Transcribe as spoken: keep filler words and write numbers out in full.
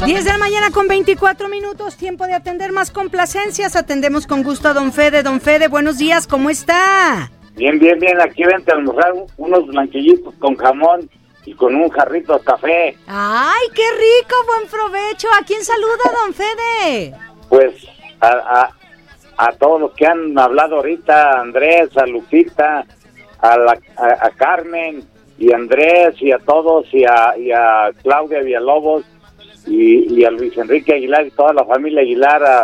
diez de la mañana con veinticuatro minutos, tiempo de atender más complacencias. Atendemos con gusto a don Fede. Don Fede, buenos días, ¿cómo está? Bien, bien, bien, aquí vente a almorzar unos blanquillitos con jamón y con un jarrito de café. ¡Ay, qué rico! ¡Buen provecho! ¿A quién saluda, don Fede? Pues a, a, a todos los que han hablado ahorita, a Andrés, a Lupita, a, la, a, a Carmen y a Andrés y a todos, y a, y a Claudia Villalobos y, y a Luis Enrique Aguilar y toda la familia Aguilar, a